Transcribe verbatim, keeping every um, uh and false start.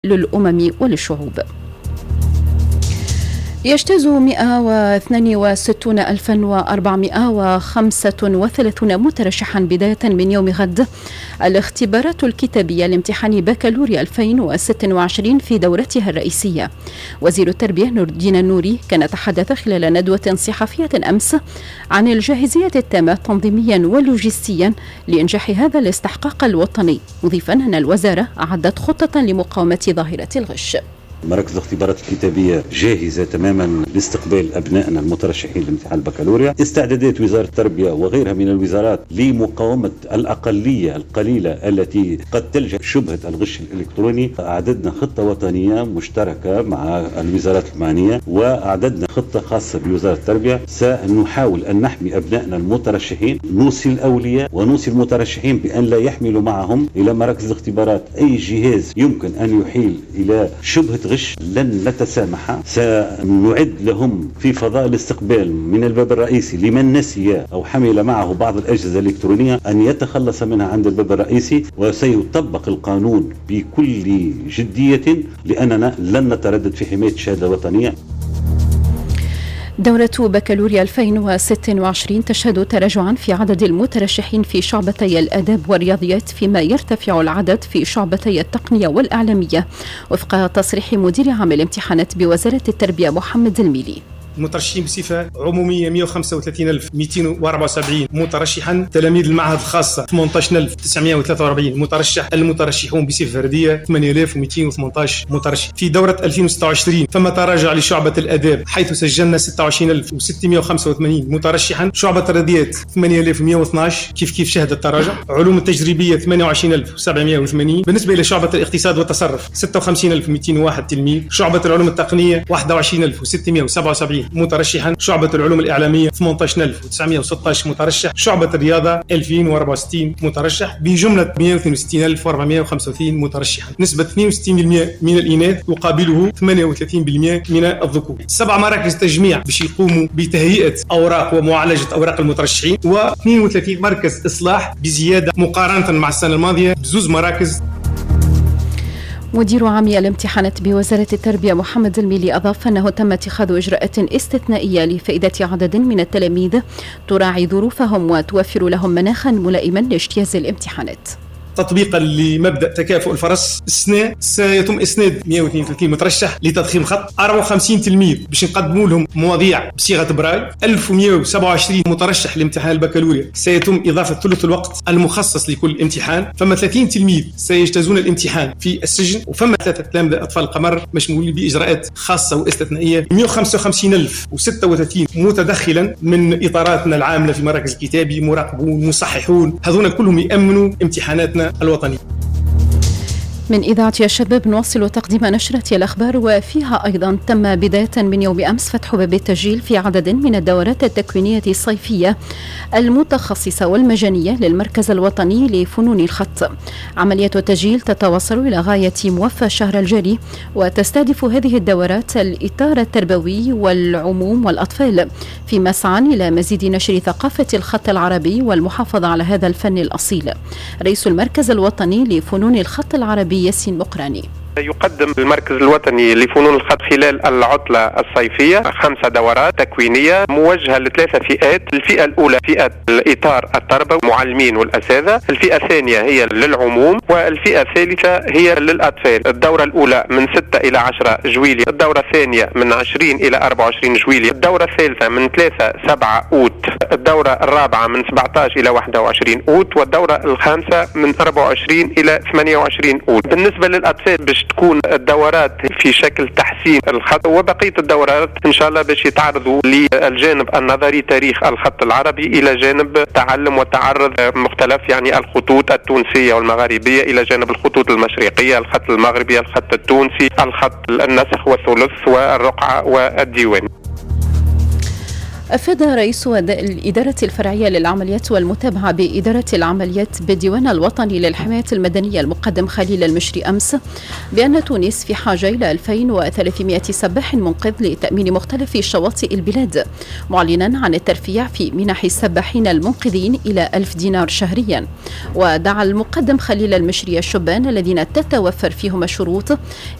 للأمم وللشعوب. يجتاز مئة واثنين وستين ألفا وأربعمئة وخمسة وثلاثين مترشحا بداية من يوم غد الاختبارات الكتابية لامتحان بكالوريا ألفين وستة وعشرين في دورتها الرئيسية. وزير التربية نور الدين النوري كان تحدث خلال ندوة صحفية أمس عن الجاهزية التامة تنظيميا ولوجستيا لإنجاح هذا الاستحقاق الوطني، مضيفا أن الوزارة أعدت خطة لمقاومة ظاهرة الغش. مراكز الاختبارات الكتابية جاهزة تماما لاستقبال أبنائنا المترشحين لامتحان البكالوريا. استعدادات وزارة التربية وغيرها من الوزارات لمقاومة الأقلية القليلة التي قد تلجأ شبهة الغش الإلكتروني. أعددنا خطة وطنية مشتركة مع الوزارات المعنية، وأعددنا خطة خاصة بوزارة التربية. سنحاول أن نحمي أبنائنا المترشحين، نوصي الأولياء ونوصي المترشحين بأن لا يحملوا معهم إلى مراكز الاختبارات أي جهاز يمكن أن يحيل إلى شبهة غش. لن نتسامح، سنعد لهم في فضاء الاستقبال من الباب الرئيسي لمن نسي أو حمل معه بعض الأجهزة الإلكترونية أن يتخلص منها عند الباب الرئيسي، وسيطبق القانون بكل جدية لأننا لن نتردد في حماية الشهادة الوطنية. دورة بكالوريا ألفين وستة وعشرين تشهد تراجعا في عدد المترشحين في شعبتي الآداب والرياضيات، فيما يرتفع العدد في شعبتي التقنية والإعلامية، وفق تصريح مدير عام الامتحانات بوزارة التربية محمد الميلي. المترشحين بصفة عمومية مئة وخمسة وثلاثين ألف ومئتين وأربعة وسبعين مترشحا. تلاميذ المعهد الخاصة ثمانية عشر ألف وتسعمئة وثلاثة وأربعين مترشح. المترشحون بصفة فردية ثمانية آلاف ومئتين وثمانية عشر مترشح. في دورة ألفين وستة وعشرين ثم تراجع لشعبة الآداب حيث سجلنا ستة وعشرين ألف وستمئة وخمسة وثمانين مترشحا. شعبة الرياضيات ثمانية آلاف ومئة واثني عشر كيف كيف شهد التراجع. علوم التجريبية ثمانية وعشرين ألف وسبعمئة وثمانين. بالنسبة إلى شعبة الاقتصاد والتصرف ستة وخمسين ألف ومئتين وواحد تلميذ. شعبة العلوم التقنية واحد وعشرين ألف وستمئة وسبعة وسبعين مترشحا. شعبة العلوم الإعلامية ثمانية عشر ألف وتسعمئة وستة عشر مترشح. شعبة الرياضة ألفين وأربعة وستين مترشح، بجملة مئة واثنين وستين ألف وأربعمئة وخمسة وثلاثين مترشحا. نسبة اثنين وستين بالمئة من الإناث يقابله ثمانية وثلاثين بالمئة من الذكور. سبع مراكز تجميع باش يقوموا بتهيئة أوراق ومعالجة أوراق المترشحين، واثنين وثلاثين مركز إصلاح بزيادة مقارنة مع السنة الماضية بزوز مراكز. مدير عام الامتحانات بوزارة التربية محمد الميلي أضاف أنه تم اتخاذ إجراءات استثنائية لفائدة عدد من التلاميذ تراعي ظروفهم وتوفر لهم مناخا ملائما لاجتياز الامتحانات. تطبيقا لمبدأ تكافؤ الفرص، السنة سيتم إسناد مئة واثنين وثلاثين مترشح لتضخيم خط. أربعة وخمسين تلميذ باش نقدموا لهم مواضيع بصيغة برايل. ألف ومئة وسبعة وعشرين مترشح لامتحان البكالوريا سيتم إضافة ثلث الوقت المخصص لكل امتحان. فما ثلاثين تلميذ سيجتازون الامتحان في السجن، وفما ثلاثة تلامذة أطفال القمر مشمولين بإجراءات خاصة واستثنائية. مئة وخمسة وخمسين ألف وستة وثلاثين متدخلا من إطاراتنا العاملة في مراكز الكتابي، مراقبون، مصححون، هذون كلهم يأمنوا امتحاناتنا الوطني. من إذاعة الشباب نواصل تقديم نشرة الأخبار، وفيها أيضا تم بداية من يوم أمس فتح باب التسجيل في عدد من الدورات التكوينية الصيفية المتخصصة والمجانية للمركز الوطني لفنون الخط. عملية التسجيل تتواصل إلى غاية موفى الشهر الجاري، وتستهدف هذه الدورات الإطار التربوي والعموم والأطفال، في مسعى إلى مزيد نشر ثقافة الخط العربي والمحافظة على هذا الفن الأصيل. رئيس المركز الوطني لفنون الخط العربي ياسين مقراني. يقدم المركز الوطني لفنون الخط خلال العطلة الصيفية خمسة دورات تكوينية موجهة لثلاثة فئات. الفئة الأولى فئة الإطار التربوي، معلمين والأساتذة. الفئة الثانية هي للعموم، والفئة الثالثة هي للأطفال. الدورة الأولى من ستة إلى عشرة جويلية، الدورة الثانية من عشرين إلى أربعة وعشرين جويلية، الدورة الثالثة من ثلاثة سبعة أوت، الدورة الرابعة من سبعة عشر إلى واحد وعشرين أوت، والدورة الخامسة من أربعة وعشرين إلى ثمانية وعشرين أوت. بالنسبة للأطفال باش تكون الدورات في شكل تحسين الخط، وبقية الدورات إن شاء الله باش يتعرضوا للجانب النظري تاريخ الخط العربي إلى جانب تعلم وتعرض مختلف يعني الخطوط التونسية والمغاربية إلى جانب الخطوط المشرقية، الخط المغربي، الخط التونسي، الخط النسخ والثلث والرقعة والديوان. أفاد رئيس الإدارة الفرعية للعمليات والمتابعة بإدارة العمليات بالديوان الوطني للحماية المدنية المقدم خليل المشري أمس بأن تونس في حاجة إلى ألفين وثلاثمائة سباح منقذ لتأمين مختلف شواطئ البلاد، معلنا عن الترفيع في منح السباحين المنقذين إلى ألف دينار شهريا. ودعا المقدم خليل المشري الشبان الذين تتوفر فيهم الشروط